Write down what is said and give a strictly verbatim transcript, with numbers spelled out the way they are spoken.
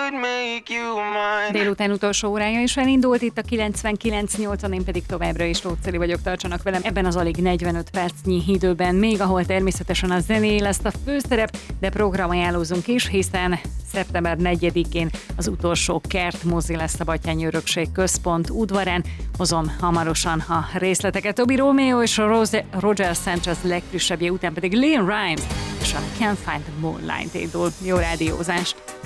Délután utolsó órája is elindult, itt a kilencvenkilenc nyolcon, én pedig továbbra is Lóceli vagyok, tartsanak velem ebben az alig negyvenöt percnyi időben, még ahol természetesen a zené lesz a főszerep, de programajánlózunk is, hiszen szeptember negyedikén az utolsó kertmozi lesz a Batthyány Örökség Központ udvarán. Hozom hamarosan a részleteket. Toby Romeo és a Rose- Roger Sanchez legfrissebbje után pedig Leanne Rimes és a Can't Find the Moonlight indul. Jó rádiózást!